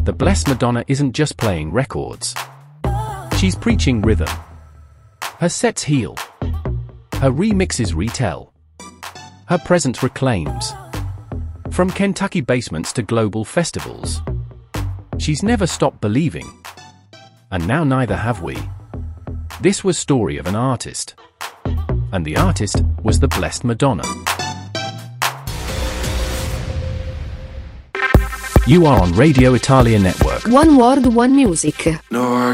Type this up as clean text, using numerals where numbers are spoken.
The Blessed Madonna isn't just playing records. She's preaching rhythm. Her sets heal. Her remixes retell. Her presence reclaims. From Kentucky basements to global festivals. She's never stopped believing. And now neither have we. This was story of an artist. And the artist was the Blessed Madonna. You are on Radio Italia Network. One World, One Music. No,